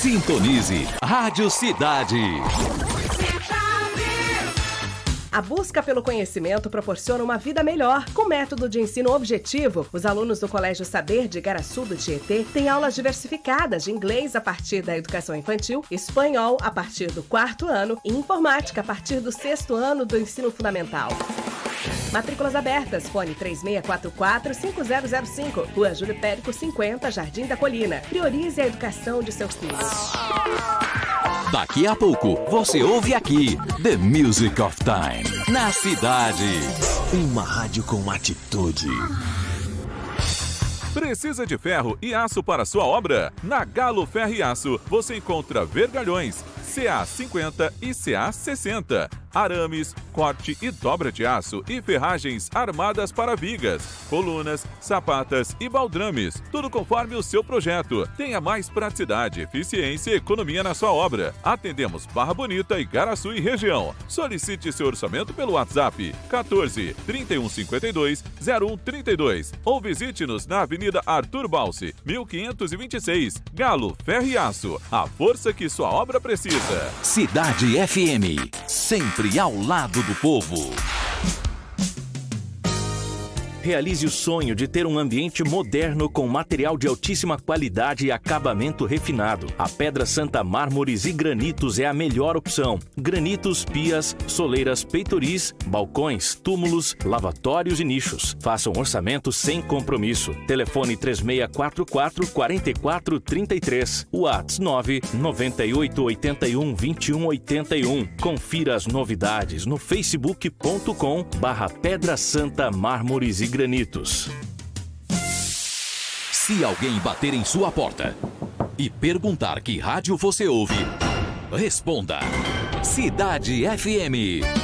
Sintonize Rádio Cidade. A busca pelo conhecimento proporciona uma vida melhor. Com método de ensino objetivo, os alunos do Colégio Saber de Igaraçu do Tietê têm aulas diversificadas de inglês a partir da educação infantil, espanhol a partir do 4º ano e informática a partir do 6º ano do ensino fundamental. Matrículas abertas, fone 3644-5005, Rua Júlio Périco 50, Jardim da Colina. Priorize a educação de seus filhos. Daqui a pouco, você ouve aqui The Music of Time, na cidade. Uma rádio com atitude. Precisa de ferro e aço para sua obra? Na Galo Ferro e Aço, você encontra vergalhões CA50 e CA60, arames, corte e dobra de aço e ferragens armadas para vigas, colunas, sapatas e baldrames, tudo conforme o seu projeto. Tenha mais praticidade, eficiência e economia na sua obra. Atendemos Barra Bonita, Igaraçu e região. Solicite seu orçamento pelo WhatsApp 14 3152 0132 ou visite-nos na Avenida Arthur Balsi, 1526. Galo Ferro e Aço, a força que sua obra precisa. Cidade FM, sempre ao lado do povo. Realize o sonho de ter um ambiente moderno com material de altíssima qualidade e acabamento refinado. A Pedra Santa Mármores e Granitos é a melhor opção. Granitos, pias, soleiras, peitoris, balcões, túmulos, lavatórios e nichos. Faça um orçamento sem compromisso. Telefone 3644-4433. WhatsApp 998812181. Confira as novidades no facebook.com/Pedra Santa Mármores e Granitos. Se alguém bater em sua porta e perguntar que rádio você ouve, responda Cidade FM.